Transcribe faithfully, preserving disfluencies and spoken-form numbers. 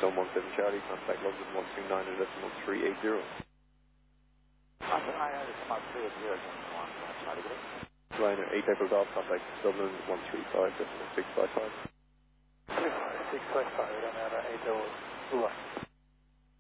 Stone one seven Charlie, contact London one two nine decimal three eight zero. London nine decimal three eight zero, one Charlie, good. Liner eight Echo Golf, contact Dublin one three five decimal six five five. six five five, Liner eight Echo Golf.